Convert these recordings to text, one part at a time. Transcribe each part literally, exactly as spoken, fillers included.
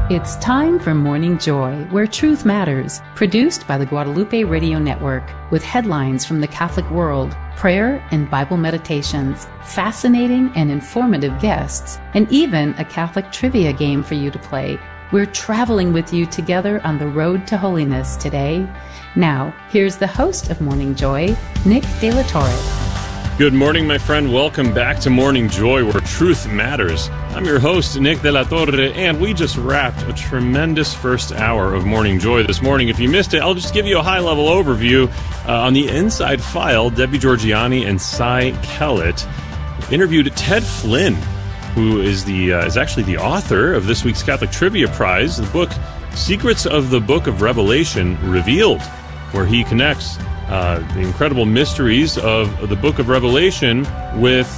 It's time for Morning Joy, where truth matters, produced by the Guadalupe Radio Network, with headlines from the Catholic world, prayer and Bible meditations, fascinating and informative guests, and even a Catholic trivia game for you to play. We're traveling with you together on the road to holiness today. Now, here's the host of Morning Joy, Nick De La Torre. Good morning, my friend. Welcome back to Morning Joy, where truth matters. I'm your host, Nick De La Torre, and we just wrapped a tremendous first hour of Morning Joy this morning. If you missed it, I'll just give you a high-level overview. Uh, on the Inside File, Debbie Georgianni and Cy Kellett interviewed Ted Flynn, who is the uh, is actually the author of this week's Catholic Trivia Prize, the book Secrets of the Book of Revelation Revealed, where he connects Uh, the incredible mysteries of the Book of Revelation with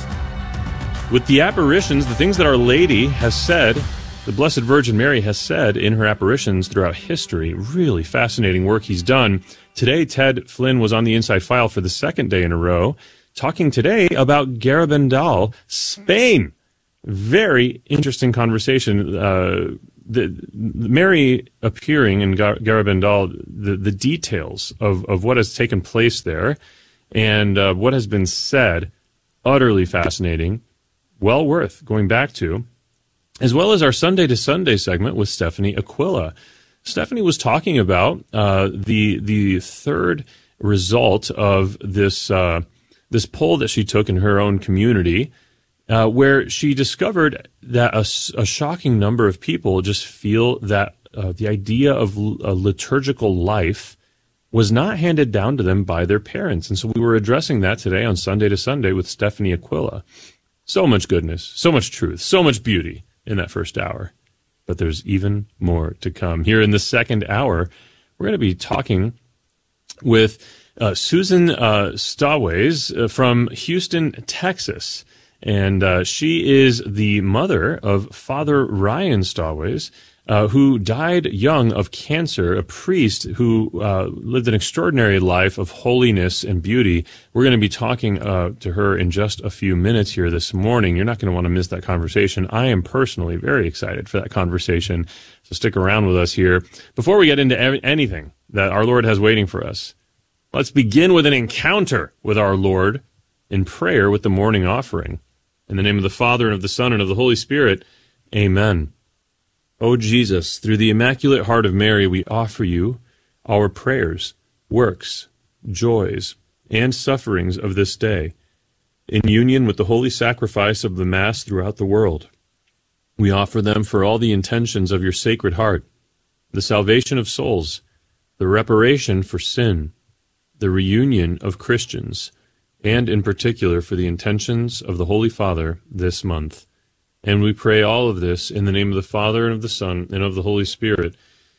with the apparitions, the things that Our Lady has said, the Blessed Virgin Mary has said in her apparitions throughout history. Really fascinating work he's done. Today, Ted Flynn was on the Inside File for the second day in a row, talking today about Garabandal, Spain. Very interesting conversation. Uh, The, the Mary appearing in Gar- Garabandal, the, the details of, of what has taken place there and uh, what has been said, utterly fascinating, well worth going back to, as well as our Sunday to Sunday segment with Stephanie Aquila. Stephanie was talking about uh, the the third result of this uh, this poll that she took in her own community, Uh, where she discovered that a, a shocking number of people just feel that uh, the idea of l- a liturgical life was not handed down to them by their parents. And so we were addressing that today on Sunday to Sunday with Stephanie Aquila. So much goodness, so much truth, so much beauty in that first hour. But there's even more to come. Here in the second hour, we're going to be talking with uh, Susan uh, Staways uh, from Houston, Texas. And uh, she is the mother of Father Ryan Staways, uh, who died young of cancer, a priest who uh, lived an extraordinary life of holiness and beauty. We're going to be talking uh, to her in just a few minutes here this morning. You're not going to want to miss that conversation. I am personally very excited for that conversation, so stick around with us here. Before we get into ev- anything that our Lord has waiting for us, let's begin with an encounter with our Lord in prayer with the morning offering. In the name of the Father, and of the Son, and of the Holy Spirit, amen. O Jesus, through the Immaculate Heart of Mary, we offer you our prayers, works, joys, and sufferings of this day, in union with the holy sacrifice of the Mass throughout the world. We offer them for all the intentions of your Sacred Heart, the salvation of souls, the reparation for sin, the reunion of Christians, and in particular for the intentions of the Holy Father this month. And we pray all of this in the name of the Father, and of the Son, and of the Holy Spirit.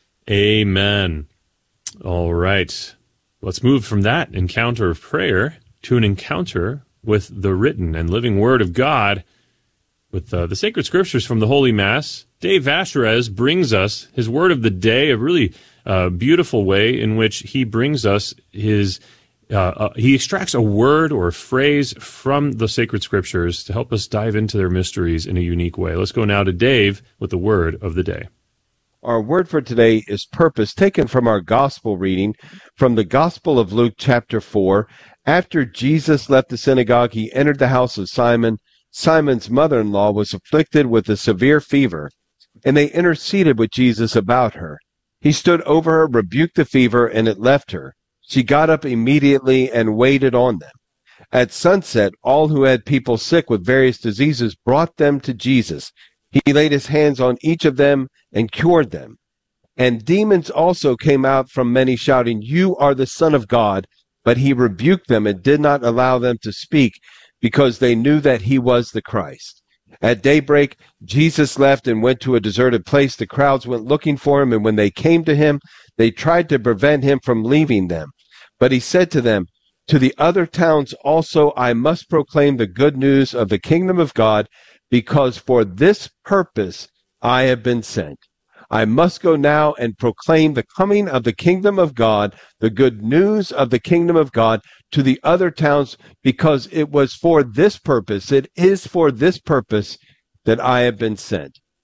Amen. All right. Let's move from that encounter of prayer to an encounter with the written and living Word of God, with uh, the sacred scriptures from the Holy Mass. Dave Vacherez brings us his Word of the Day, a really uh, beautiful way in which he brings us his Uh, uh, he extracts a word or a phrase from the sacred scriptures to help us dive into their mysteries in a unique way. Let's go now to Dave with the word of the day. Our word for today is purpose, taken from our gospel reading from the Gospel of Luke chapter four. After Jesus left the synagogue, he entered the house of Simon. Simon's mother-in-law was afflicted with a severe fever, and they interceded with Jesus about her. He stood over her, rebuked the fever, and it left her. She got up immediately and waited on them. At sunset, all who had people sick with various diseases brought them to Jesus. He laid his hands on each of them and cured them. And demons also came out from many, shouting, "You are the Son of God." But he rebuked them and did not allow them to speak, because they knew that he was the Christ. At daybreak, Jesus left and went to a deserted place. The crowds went looking for him, and when they came to him, they tried to prevent him from leaving them. But he said to them, "To the other towns also I must proclaim the good news of the kingdom of God, because for this purpose I have been sent. I must go now and proclaim the coming of the kingdom of God, the good news of the kingdom of God, to the other towns, because it was for this purpose, it is for this purpose that I have been sent."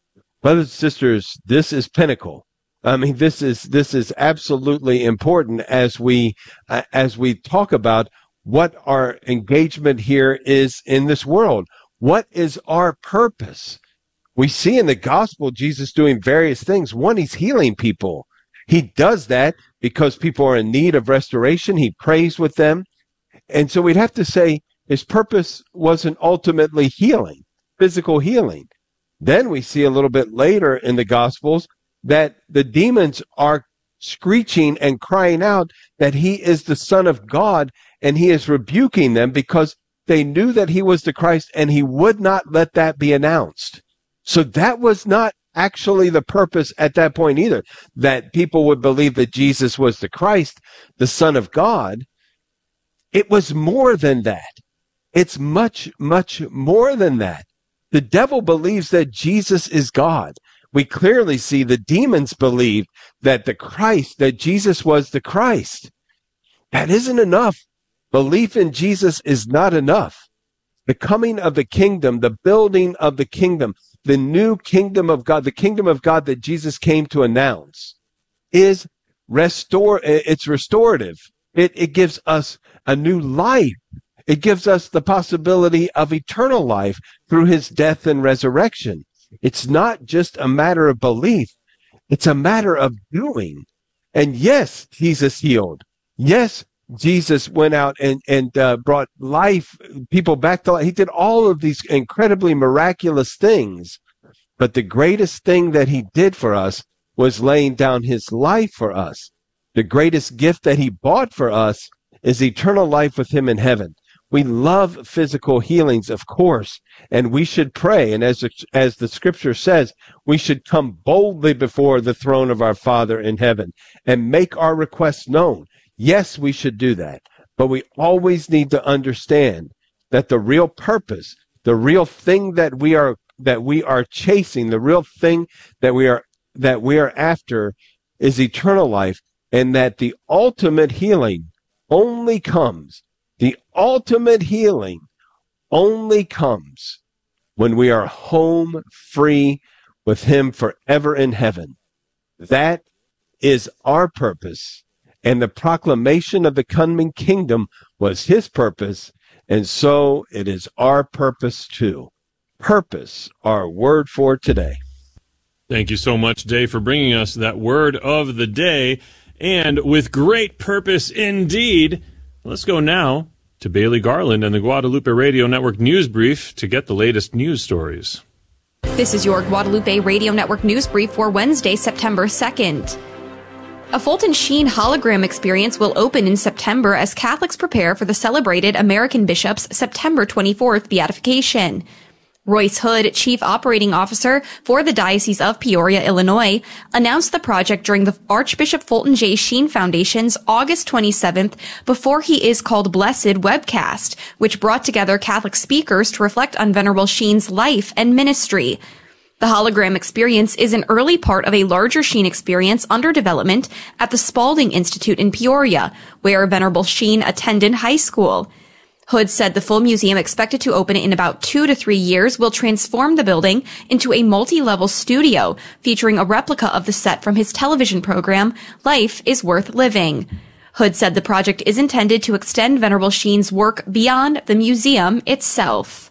Brothers and sisters, this is pinnacle. I mean, this is this is absolutely important as we uh, as we talk about what our engagement here is in this world. What is our purpose? We see in the gospel Jesus doing various things. One, he's healing people. He does that because people are in need of restoration. He prays with them. And so we'd have to say his purpose wasn't ultimately healing, physical healing. Then we see a little bit later in the Gospels that the demons are screeching and crying out that he is the Son of God, and he is rebuking them because they knew that he was the Christ, and he would not let that be announced. So that was not actually the purpose at that point either, that people would believe that Jesus was the Christ, the Son of God. It was more than that. It's much, much more than that. The devil believes that Jesus is God. We clearly see the demons believed that the Christ, that Jesus was the Christ. That isn't enough. Belief in Jesus is not enough. The coming of the kingdom, the building of the kingdom, the new kingdom of God, the kingdom of God that Jesus came to announce is restore. It's restorative. It, it gives us a new life. It gives us the possibility of eternal life through his death and resurrection. It's not just a matter of belief. It's a matter of doing. And yes, Jesus healed. Yes, Jesus went out and, and uh, brought life, people back to life. He did all of these incredibly miraculous things. But the greatest thing that he did for us was laying down his life for us. The greatest gift that he bought for us is eternal life with him in heaven. We love physical healings, of course, and we should pray. And as, as the scripture says, we should come boldly before the throne of our Father in heaven and make our requests known. Yes, we should do that, but we always need to understand that the real purpose, the real thing that we are that we are chasing, the real thing that we are that we are after is eternal life, and that the ultimate healing only comes, the ultimate healing only comes when we are home free with him forever in heaven. That is our purpose, and the proclamation of the coming kingdom was his purpose, and so it is our purpose too. Purpose, our word for today. Thank you so much, Dave, for bringing us that word of the day. And with great purpose indeed, let's go now to Bailey Garland and the Guadalupe Radio Network News Brief to get the latest news stories. This is your Guadalupe Radio Network News Brief for Wednesday, September second. A Fulton Sheen hologram experience will open in September as Catholics prepare for the celebrated American Bishop's September twenty-fourth beatification. Royce Hood, Chief Operating Officer for the Diocese of Peoria, Illinois, announced the project during the Archbishop Fulton J. Sheen Foundation's August twenty-seventh Before He Is Called Blessed webcast, which brought together Catholic speakers to reflect on Venerable Sheen's life and ministry. The hologram experience is an early part of a larger Sheen experience under development at the Spalding Institute in Peoria, where Venerable Sheen attended high school. Hood said the full museum, expected to open in about two to three years, will transform the building into a multi-level studio featuring a replica of the set from his television program, Life is Worth Living. Hood said the project is intended to extend Venerable Sheen's work beyond the museum itself.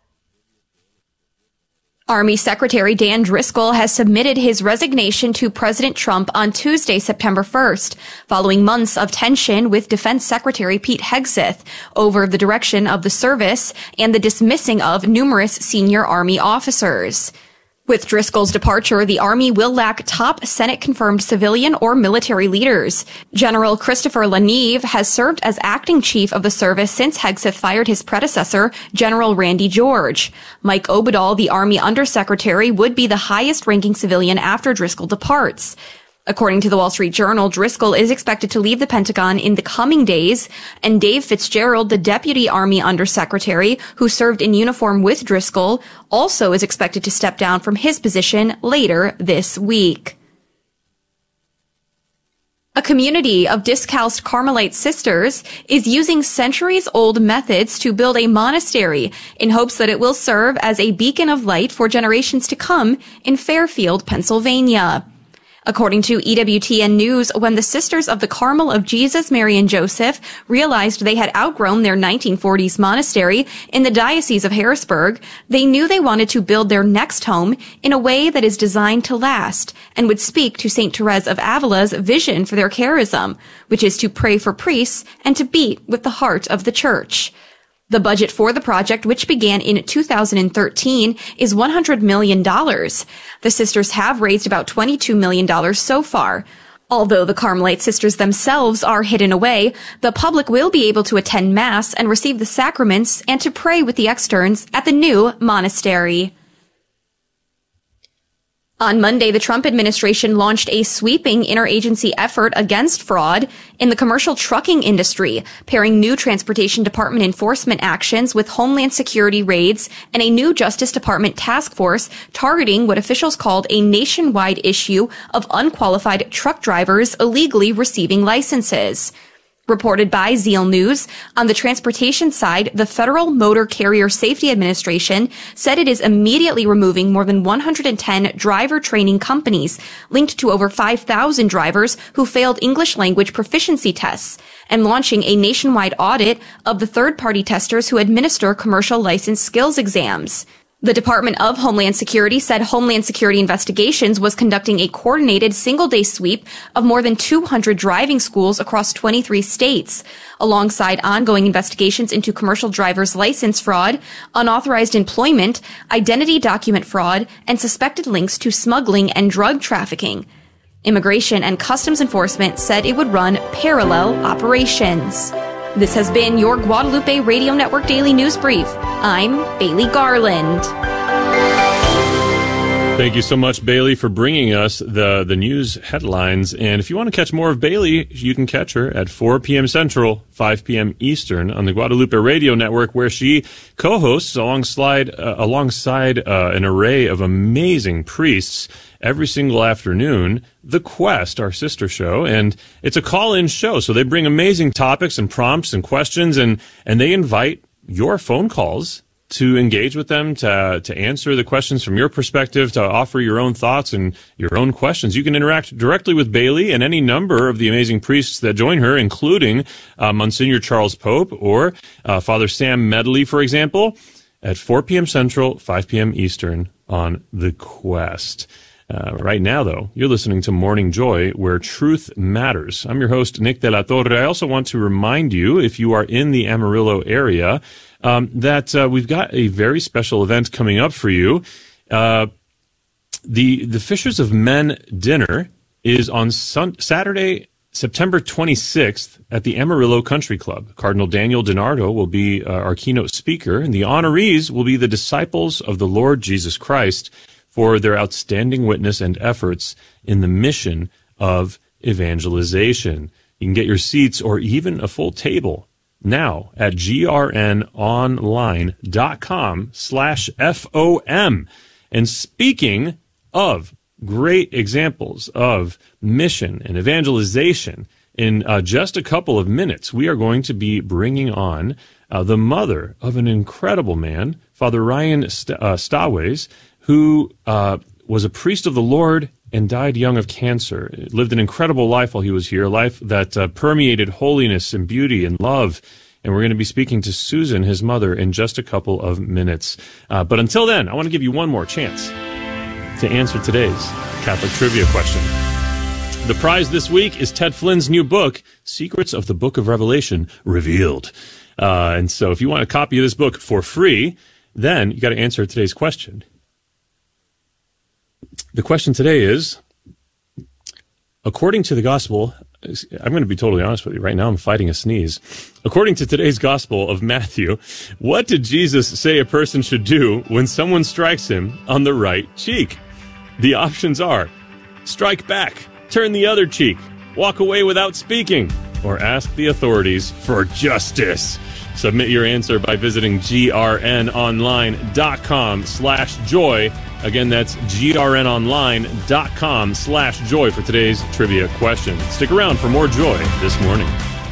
Army Secretary Dan Driscoll has submitted his resignation to President Trump on Tuesday, September first, following months of tension with Defense Secretary Pete Hegseth over the direction of the service and the dismissing of numerous senior Army officers. With Driscoll's departure, the Army will lack top Senate-confirmed civilian or military leaders. General Christopher LaNeve has served as acting chief of the service since Hegseth fired his predecessor, General Randy George. Mike Obadal, the Army undersecretary, would be the highest-ranking civilian after Driscoll departs. According to the Wall Street Journal, Driscoll is expected to leave the Pentagon in the coming days, and Dave Fitzgerald, the Deputy Army Undersecretary, who served in uniform with Driscoll, also is expected to step down from his position later this week. A community of Discalced Carmelite sisters is using centuries-old methods to build a monastery in hopes that it will serve as a beacon of light for generations to come in Fairfield, Pennsylvania. According to E W T N News, when the Sisters of the Carmel of Jesus, Mary, and Joseph realized they had outgrown their nineteen forties monastery in the Diocese of Harrisburg, they knew they wanted to build their next home in a way that is designed to last and would speak to Saint Therese of Avila's vision for their charism, which is to pray for priests and to beat with the heart of the Church. The budget for the project, which began in two thousand thirteen, is one hundred million dollars. The sisters have raised about twenty-two million dollars so far. Although the Carmelite sisters themselves are hidden away, the public will be able to attend Mass and receive the sacraments and to pray with the externs at the new monastery. On Monday, the Trump administration launched a sweeping interagency effort against fraud in the commercial trucking industry, pairing new Transportation Department enforcement actions with Homeland Security raids and a new Justice Department task force targeting what officials called a nationwide issue of unqualified truck drivers illegally receiving licenses. Reported by Zeal News, on the transportation side, the Federal Motor Carrier Safety Administration said it is immediately removing more than one hundred ten driver training companies linked to over five thousand drivers who failed English language proficiency tests and launching a nationwide audit of the third-party testers who administer commercial license skills exams. The Department of Homeland Security said Homeland Security Investigations was conducting a coordinated single-day sweep of more than two hundred driving schools across twenty-three states, alongside ongoing investigations into commercial driver's license fraud, unauthorized employment, identity document fraud, and suspected links to smuggling and drug trafficking. Immigration and Customs Enforcement said it would run parallel operations. This has been your Guadalupe Radio Network Daily News Brief. I'm Bailey Garland. Thank you so much, Bailey, for bringing us the, the news headlines. And if you want to catch more of Bailey, you can catch her at four p.m. Central, five p.m. Eastern on the Guadalupe Radio Network, where she co-hosts alongside, uh, alongside uh, an array of amazing priests every single afternoon, The Quest, our sister show, and it's a call-in show. So they bring amazing topics and prompts and questions, and, and they invite your phone calls to engage with them, to to answer the questions from your perspective, to offer your own thoughts and your own questions. You can interact directly with Bailey and any number of the amazing priests that join her, including uh, Monsignor Charles Pope or uh, Father Sam Medley, for example, at four p.m. Central, five p.m. Eastern on The Quest. Uh, right now, though, you're listening to Morning Joy, where truth matters. I'm your host, Nick De La Torre. I also want to remind you, if you are in the Amarillo area, um, that uh, we've got a very special event coming up for you. Uh, the the Fishers of Men dinner is on sun- Saturday, September twenty-sixth at the Amarillo Country Club. Cardinal Daniel DiNardo will be uh, our keynote speaker, and the honorees will be the disciples of the Lord Jesus Christ for their outstanding witness and efforts in the mission of evangelization. You can get your seats or even a full table now at grnonline.com slash FOM. And speaking of great examples of mission and evangelization, in uh, just a couple of minutes, we are going to be bringing on uh, the mother of an incredible man, Father Ryan St- uh, Staways, who uh, was a priest of the Lord and died young of cancer. Lived an incredible life while he was here, a life that uh, permeated holiness and beauty and love. And we're going to be speaking to Susan, his mother, in just a couple of minutes. Uh, but until then, I want to give you one more chance to answer today's Catholic trivia question. The prize this week is Ted Flynn's new book, Secrets of the Book of Revelation Revealed. Uh, and so if you want a copy of this book for free, then you got to answer today's question. The question today is, according to the gospel, I'm going to be totally honest with you. Right now I'm fighting a sneeze. According to today's gospel of Matthew, what did Jesus say a person should do when someone strikes him on the right cheek? The options are strike back, turn the other cheek, walk away without speaking, or ask the authorities for justice. Submit your answer by visiting grnonline.com slash joy. Again, that's grnonline.com slash joy for today's trivia question. Stick around for more joy this morning.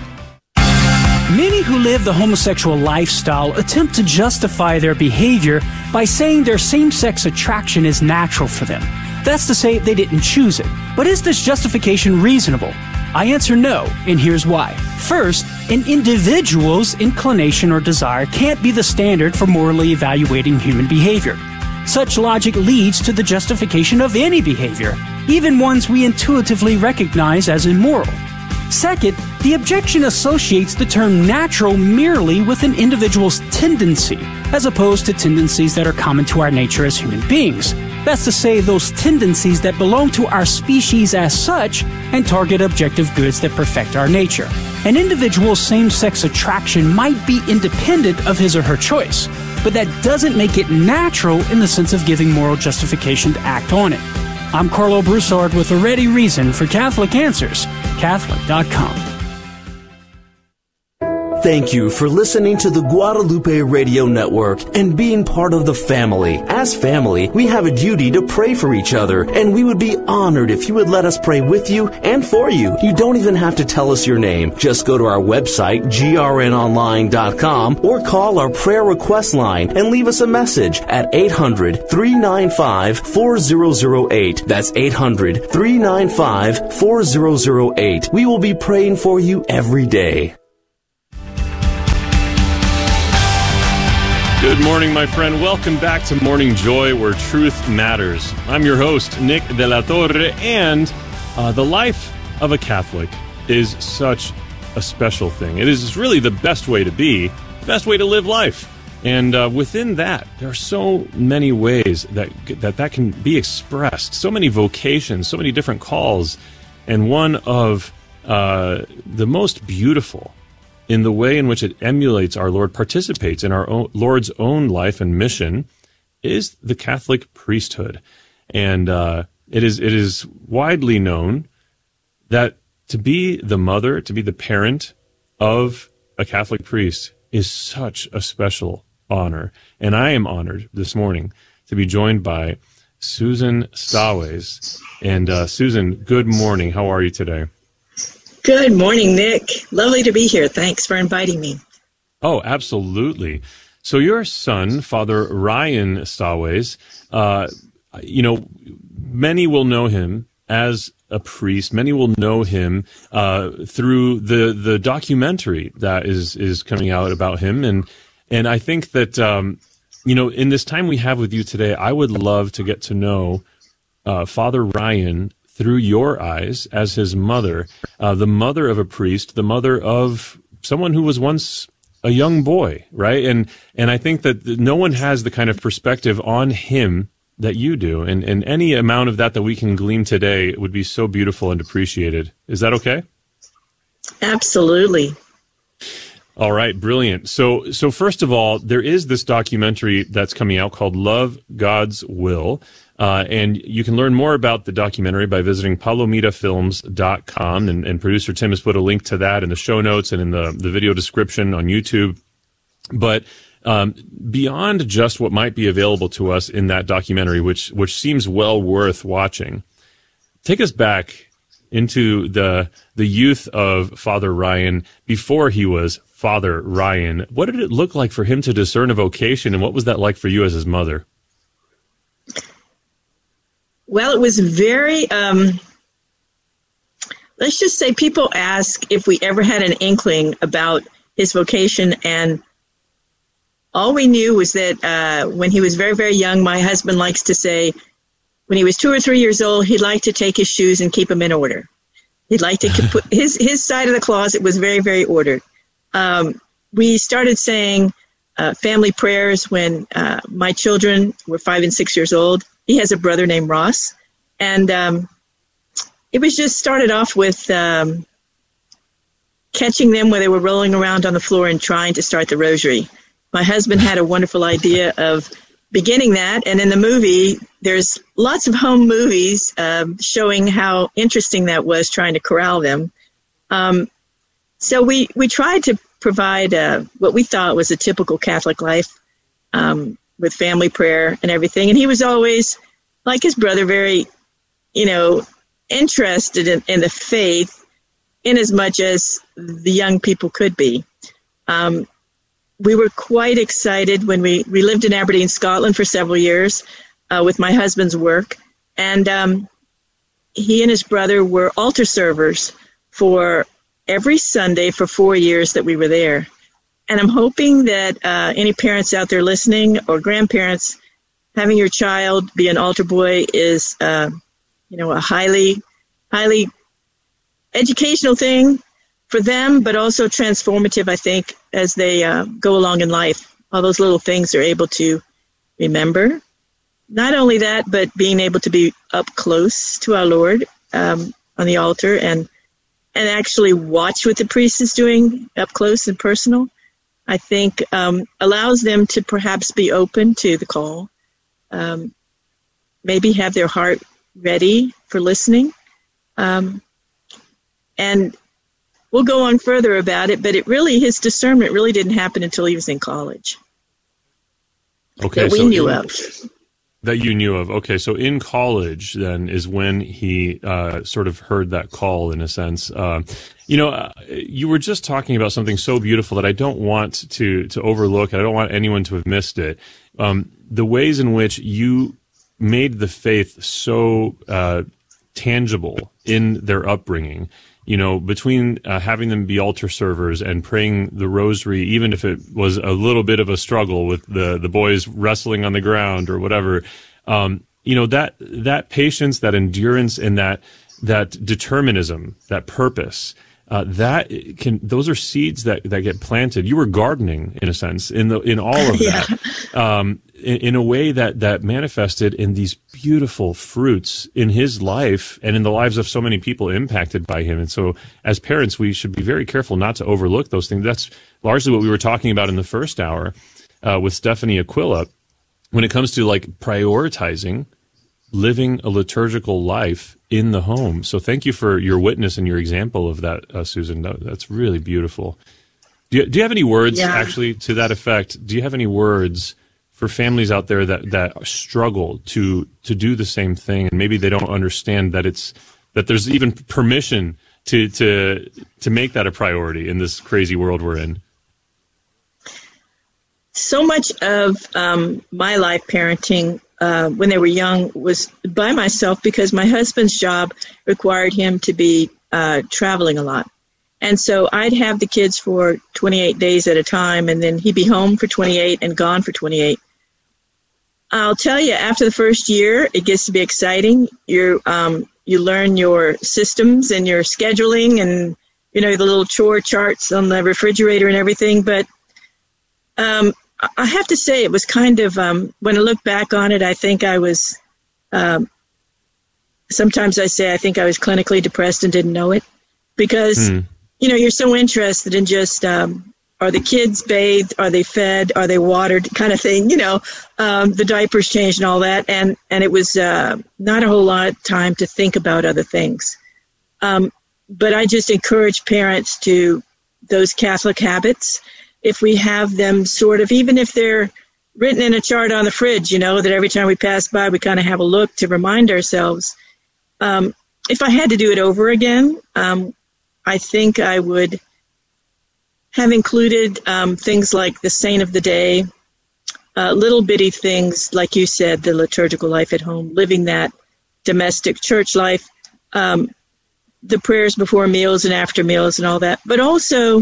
Many who live the homosexual lifestyle attempt to justify their behavior by saying their same-sex attraction is natural for them. That's to say they didn't choose it. But is this justification reasonable? I answer no, and here's why. First, an individual's inclination or desire can't be the standard for morally evaluating human behavior. Such logic leads to the justification of any behavior, even ones we intuitively recognize as immoral. Second, the objection associates the term natural merely with an individual's tendency, as opposed to tendencies that are common to our nature as human beings. That's to say, those tendencies that belong to our species as such and target objective goods that perfect our nature. An individual's same-sex attraction might be independent of his or her choice, but that doesn't make it natural in the sense of giving moral justification to act on it. I'm Carlo Broussard with a ready reason for Catholic Answers, Catholic dot com. Thank you for listening to the Guadalupe Radio Network and being part of the family. As family, we have a duty to pray for each other, and we would be honored if you would let us pray with you and for you. You don't even have to tell us your name. Just go to our website, g r n online dot com, or call our prayer request line and leave us a message at eight hundred, three nine five, four zero zero eight. That's eight hundred, three nine five, four zero zero eight. We will be praying for you every day. Good morning, my friend. Welcome back to Morning Joy, where truth matters. I'm your host, Nick De La Torre, and uh, the life of a Catholic is such a special thing. It is really the best way to be, best way to live life. And uh, within that, there are so many ways that, that that can be expressed, so many vocations, so many different calls, and one of uh, the most beautiful in the way in which it emulates our Lord, participates in our own, Lord's own life and mission, is the Catholic priesthood. And uh, it is it is widely known that to be the mother, to be the parent of a Catholic priest is such a special honor. And I am honored this morning to be joined by Susan Stawes. And uh, Susan, good morning. How are you today? Good morning, Nick. Lovely to be here. Thanks for inviting me. Oh, absolutely. So your son, Father Ryan Stawes, uh, you know, many will know him as a priest. Many will know him uh, through the the documentary that is is coming out about him, and and I think that um, you know, in this time we have with you today, I would love to get to know uh, Father Ryan through your eyes as his mother, uh, the mother of a priest, the mother of someone who was once a young boy, right? And and I think that no one has the kind of perspective on him that you do, and, and any amount of that that we can glean today would be so beautiful and appreciated. Is that okay? Absolutely. All right, brilliant. So, so first of all, there is this documentary that's coming out called Love, God's Will. Uh, and you can learn more about the documentary by visiting palomita films dot com. And, and producer Tim has put a link to that in the show notes and in the, the video description on YouTube. But um, beyond just what might be available to us in that documentary, which which seems well worth watching, take us back into the the youth of Father Ryan before he was Father Ryan. What did it look like for him to discern a vocation, and what was that like for you as his mother? Well, it was very, um, let's just say people ask if we ever had an inkling about his vocation, and all we knew was that uh, when he was very, very young, my husband likes to say, when he was two or three years old, he'd like to take his shoes and keep them in order. He'd like to put his, his side of the closet was very, very ordered. Um, we started saying uh, family prayers when uh, my children were five and six years old. He has a brother named Ross. And um, it was just started off with um, catching them where they were rolling around on the floor and trying to start the rosary. My husband had a wonderful idea of beginning that. And in the movie, there's lots of home movies um, showing how interesting that was, trying to corral them. Um, so we, we tried to provide uh, what we thought was a typical Catholic life um, with family prayer and everything. And he was always, like his brother, very, you know, interested in, in the faith in as much as the young people could be. Um, we were quite excited when we, we lived in Aberdeen, Scotland for several years uh, with my husband's work. And um, he and his brother were altar servers for every Sunday for four years that we were there. And I'm hoping that uh, any parents out there listening or grandparents, having your child be an altar boy is, uh, you know, a highly, highly educational thing for them, but also transformative, I think, as they uh, go along in life. All those little things they're able to remember. Not only that, but being able to be up close to our Lord um, on the altar and and actually watch what the priest is doing up close and personal, I think um, allows them to perhaps be open to the call, um, maybe have their heart ready for listening. Um, and we'll go on further about it, but it really, his discernment really didn't happen until he was in college. Okay, that we so knew in, of. That you knew of. Okay, so in college then is when he uh, sort of heard that call, in a sense. Uh, you know, uh, you were just talking about something so beautiful that I don't want to to overlook. I don't want anyone to have missed it. Um, the ways in which you made the faith so uh, tangible in their upbringing. You know, between uh, having them be altar servers and praying the rosary, even if it was a little bit of a struggle with the, the boys wrestling on the ground or whatever, um, you know, that, that patience, that endurance, and that, that determinism, that purpose, uh, that can, those are seeds that, that get planted. You were gardening, in a sense, in the, in all of Yeah. that, um, in, in a way that, that manifested in these beautiful fruits in his life and in the lives of so many people impacted by him. And so as parents, we should be very careful not to overlook those things. That's largely what we were talking about in the first hour, uh, with Stephanie Aquila, when it comes to like prioritizing living a liturgical life in the home. So thank you for your witness and your example of that, uh, Susan. That, that's really beautiful. Do you, do you have any words, Yeah. actually, to that effect? Do you have any words for families out there that, that struggle to to do the same thing, and maybe they don't understand that it's that there's even permission to to to make that a priority in this crazy world we're in? So much of um, my life parenting uh, when they were young was by myself because my husband's job required him to be uh, traveling a lot. And so I'd have the kids for twenty-eight days at a time, and then he'd be home for twenty-eight and gone for twenty-eight. I'll tell you, after the first year, it gets to be exciting. You um, you learn your systems and your scheduling and, you know, the little chore charts on the refrigerator and everything. But um, I have to say it was kind of, um, when I look back on it, I think I was, um, sometimes I say I think I was clinically depressed and didn't know it because, mm. you know, you're so interested in just, um, are the kids bathed? Are they fed? Are they watered? Kind of thing, you know, um, the diapers changed and all that. And, and it was uh, not a whole lot of time to think about other things. Um, but I just encourage parents to those Catholic habits. If we have them sort of, even if they're written in a chart on the fridge, you know, that every time we pass by, we kind of have a look to remind ourselves. Um, if I had to do it over again, um, I think I would have included um, things like the saint of the day, uh, little bitty things, like you said, the liturgical life at home, living that domestic church life, um, the prayers before meals and after meals and all that. But also,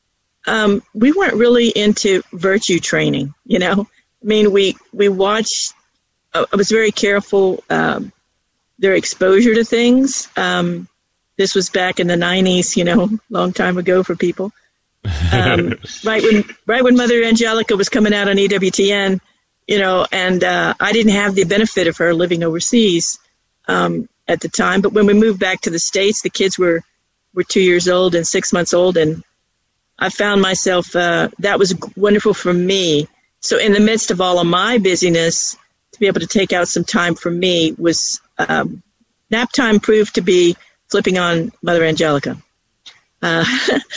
um, we weren't really into virtue training, you know. I mean, we, we watched, uh, I was very careful, um, their exposure to things. Um, this was back in the nineties, you know, long time ago for people. um, right when right when Mother Angelica was coming out on E W T N, you know, and uh, I didn't have the benefit of her living overseas um, at the time. But when we moved back to the States, the kids were, were two years old and six months old, and I found myself, uh, that was wonderful for me. So in the midst of all of my busyness, to be able to take out some time for me was, um, nap time proved to be flipping on Mother Angelica. Uh,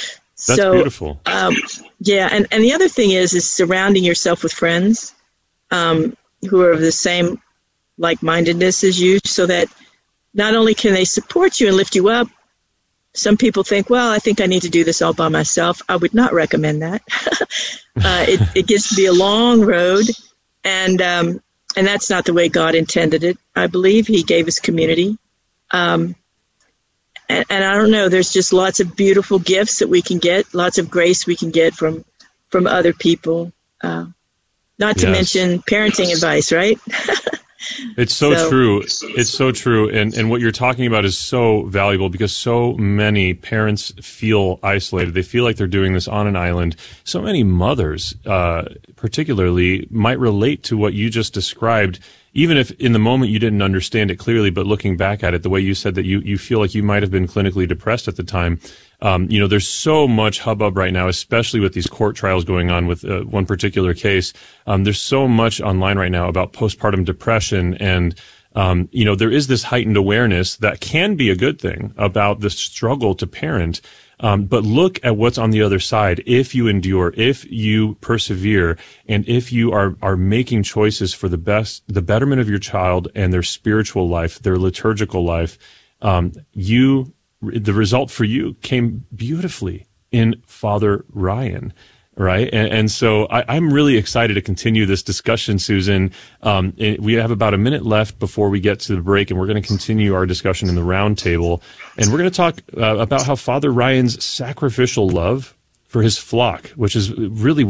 That's so, beautiful. Um, yeah, and, and the other thing is is surrounding yourself with friends um, who are of the same like-mindedness as you, so that not only can they support you and lift you up. Some people think, well, I think I need to do this all by myself. I would not recommend that. uh, it, it gets to be a long road, and um, and that's not the way God intended it. I believe He gave us community. Um, and, and I don't know, there's just lots of beautiful gifts that we can get, lots of grace we can get from from other people. Uh, not to yes. mention parenting advice, right? It's so, so true. It's so true. And and what you're talking about is so valuable, because so many parents feel isolated. They feel like they're doing this on an island. So many mothers, uh, particularly, might relate to what you just described, even if in the moment you didn't understand it clearly, but looking back at it, the way you said that you, you feel like you might have been clinically depressed at the time. Um, you know, there's so much hubbub right now, especially with these court trials going on with uh, one particular case. Um, there's so much online right now about postpartum depression, and um, you know, there is this heightened awareness that can be a good thing about the struggle to parent. Um, but look at what's on the other side. If you endure, if you persevere, and if you are are making choices for the best, the betterment of your child and their spiritual life, their liturgical life, um, you. The result for you came beautifully in Father Ryan, right? And, and so I, I'm really excited to continue this discussion, Susan. Um, it, we have about a minute left before we get to the break, and we're going to continue our discussion in the round table. And we're going to talk uh, about how Father Ryan's sacrificial love for his flock, which is really